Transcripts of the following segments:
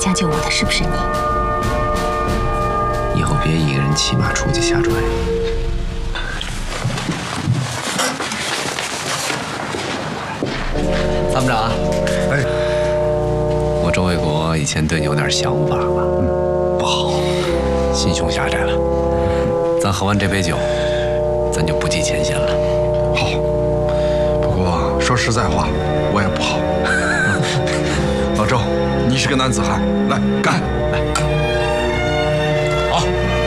将就我的是不是你？ 以后别一个人骑马出去瞎转悠。参谋长， 哎， 我周卫国以前对你有点想法吧？不好，心胸狭窄了。咱喝完这杯酒，咱就不计前嫌了。 好，不过说实在话，我也不好。老周，你是个男子汉，来干！来， 好。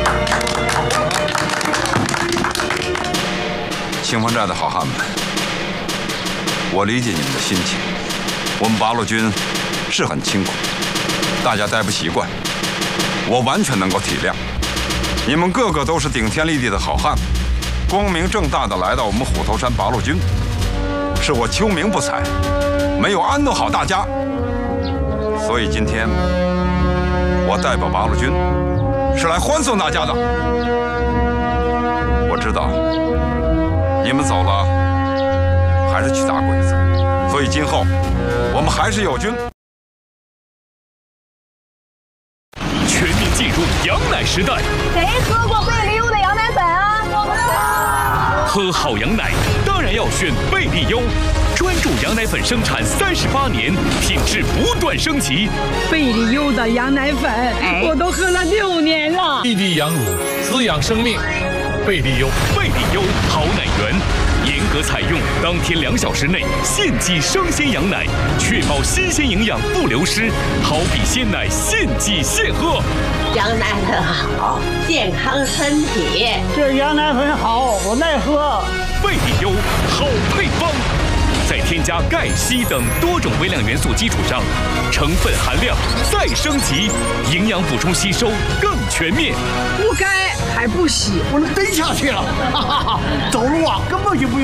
清风寨的好汉们，我理解你们的心情。我们八路军是很辛苦，大家待不习惯，我完全能够体谅。你们个个都是顶天立地的好汉，光明正大的来到我们虎头山八路军，是我秋明不才，没有安顿好大家。所以今天我代表八路军是来欢送大家的。我知道你们走了还是去打鬼子，所以今后我们还是友军。 全面进入羊奶时代。 谁喝过贝利优的羊奶粉啊？我们喝好羊奶当然要选贝利优，专注羊奶粉生产38年，品质不断升级。 贝利优的羊奶粉，我都喝了6年了。 滴滴羊乳，滋养生命。贝利优， 贝利优好奶源，严格采用当天2小时内现挤生鲜羊奶，确保新鲜营养不流失，好比鲜奶现挤现喝。 羊奶粉好，健康身体。 这羊奶粉好，我爱喝。 贝利优好配方，在添加钙、硒等多种微量元素基础上，成分含量再升级，营养补充吸收更全面。 不该还不洗，我能蹬下去了，哈哈哈！走路啊，根本就不用。